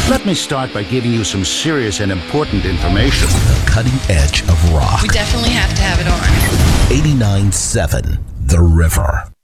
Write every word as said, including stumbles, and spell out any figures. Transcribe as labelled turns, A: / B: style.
A: Let me start by giving you some serious and important information.
B: The cutting edge of rock.
C: We definitely have to have it on.
B: eighty-nine point seven The River.